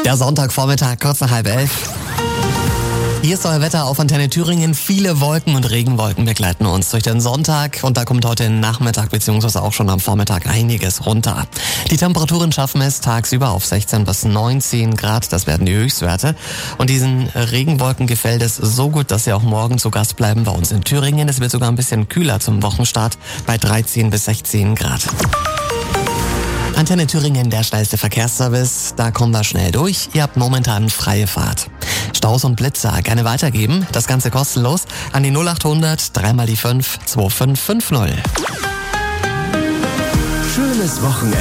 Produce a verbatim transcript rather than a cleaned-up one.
Der Sonntagvormittag, kurz nach halb elf. Hier ist euer Wetter auf Antenne Thüringen. Viele Wolken und Regenwolken begleiten uns durch den Sonntag und da kommt heute Nachmittag bzw. auch schon am Vormittag einiges runter. Die Temperaturen schaffen es tagsüber auf sechzehn bis neunzehn Grad, das werden die Höchstwerte. Und diesen Regenwolken gefällt es so gut, dass sie auch morgen zu Gast bleiben bei uns in Thüringen. Es wird sogar ein bisschen kühler zum Wochenstart bei dreizehn bis sechzehn Grad. Antenne Thüringen, der schnellste Verkehrsservice. Da kommen wir schnell durch. Ihr habt momentan freie Fahrt. Staus und Blitzer gerne weitergeben. Das Ganze kostenlos an die null achthundert drei mal die fünf zwei fünf fünf null. Schönes Wochenende.